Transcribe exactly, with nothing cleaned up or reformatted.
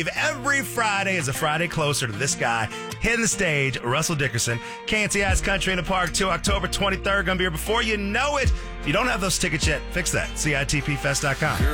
Every Friday is a Friday closer to this guy hitting the stage, Russell Dickerson. K N C I's Country in the Park two, October twenty-third. Gonna be here before you know it. If you don't have those tickets yet, fix that. C I T P fest dot com.